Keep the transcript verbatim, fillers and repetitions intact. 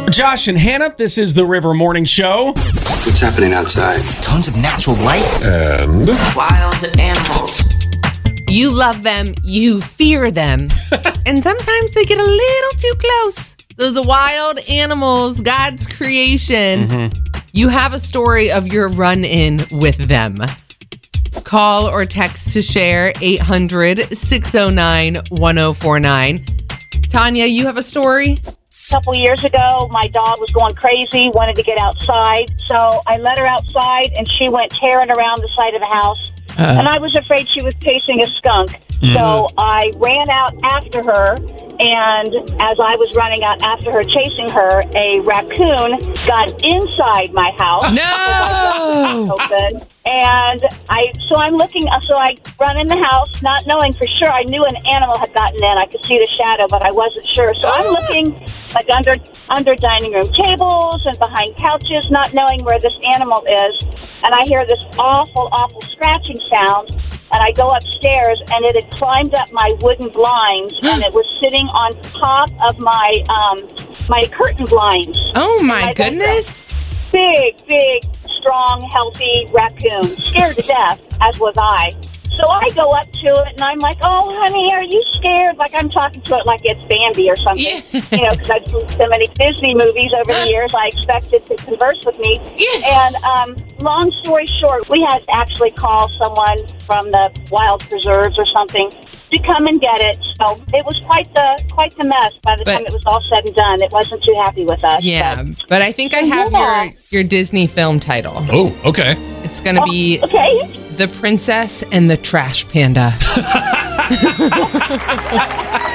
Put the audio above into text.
Josh and Hannah, this is the River Morning Show. What's happening outside? Tons of natural light. And wild animals. You love them, you fear them, and sometimes they get a little too close. Those wild animals, God's creation. Mm-hmm. You have a story of your run-in with them. Call or text to share eight hundred, six oh nine, one oh four nine. Tanya, you have a story? A couple years ago, my dog was going crazy, wanted to get outside. So I let her outside, and she went tearing around the side of the house. Uh, and I was afraid she was chasing a skunk. Mm-hmm. So I ran out after her, and as I was running out after her, chasing her, a raccoon got inside my house. No! Open, and I, so I'm looking, so I run in the house, not knowing for sure. I knew an animal had gotten in. I could see the shadow, but I wasn't sure. So I'm looking like under under dining room tables and behind couches, not knowing where this animal is. And I hear this awful, awful scratching sound. And I go upstairs, and it had climbed up my wooden blinds, and it was sitting on top of my um, my curtain blinds. Oh, my goodness. Big, big, strong, healthy raccoon. Scared to death, as was I. So I go up to it, and I'm like, oh, honey, are you scared? Like I'm talking to it like it's Bambi or something. Yeah. You know, because I've seen so many Disney movies over the years, I expected to converse with me. Yeah. And um, long story short, we had to actually call someone from the wild preserves or something to come and get it. So it was quite the quite the mess. By the but, time it was all said and done, it wasn't too happy with us. Yeah, but, but I think I have yeah. your, your Disney film title. Oh, okay. It's going to oh, be okay. The Princess and the Trash Panda.